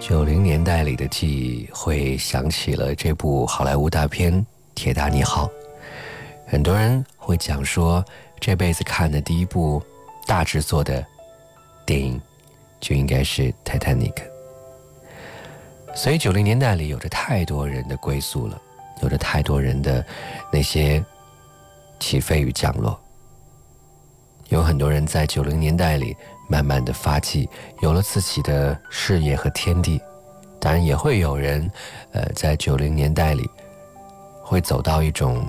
90年代里的记忆会想起了这部好莱坞大片《铁达尼号》。很多人会讲说，这辈子看的第一部大制作的电影就应该是《Titanic》。所以90年代里有着太多人的归宿了，有着太多人的那些起飞与降落。有很多人在90年代里慢慢的发迹，有了自己的事业和天地。当然也会有人在90年代里会走到一种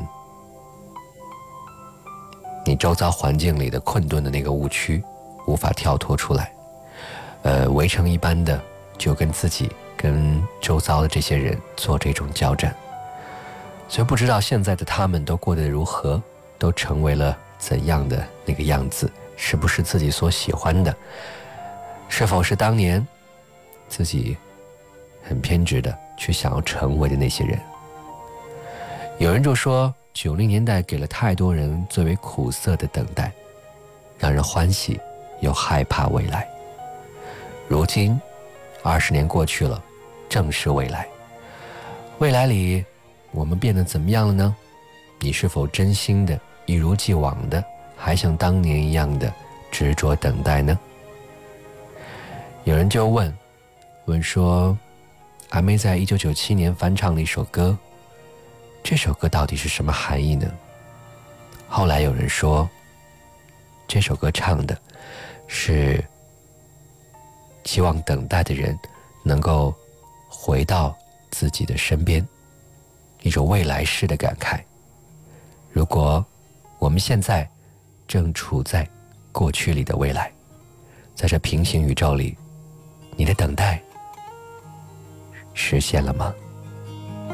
你周遭环境里的困顿的那个误区，无法跳脱出来，围城一般的就跟自己跟周遭的这些人做这种交战。所以不知道现在的他们都过得如何，都成为了怎样的那个样子，是不是自己所喜欢的，是否是当年自己很偏执的去想要成为的那些人。有人就说90年代给了太多人最为苦涩的等待，让人欢喜又害怕未来。如今20年过去了，正是未来。未来里我们变得怎么样了呢？你是否真心的一如既往的还像当年一样的执着等待呢？有人就问说，阿妹在1997年翻唱了一首歌，这首歌到底是什么含义呢？后来有人说，这首歌唱的是希望等待的人能够回到自己的身边，一种未来式的感慨。如果我们现在正处在过去里的未来，在这平行宇宙里，你的等待实现了吗？